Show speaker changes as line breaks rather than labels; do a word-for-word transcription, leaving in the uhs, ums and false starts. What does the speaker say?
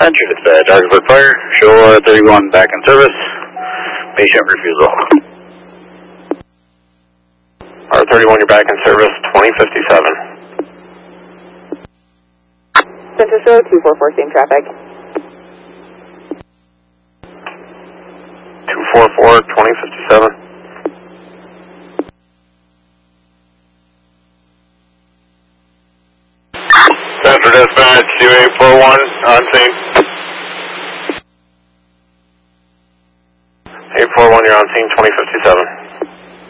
Center, dispatch, Augsburg Fire, show uh, thirty-one back in service, patient refusal.
R thirty-one, you're back in service, twenty fifty-seven.
Center show, two four four, same traffic.
two four four, twenty fifty-seven. Center dispatch, U eight four one, on scene. eight four one, you're on scene, twenty fifty-seven.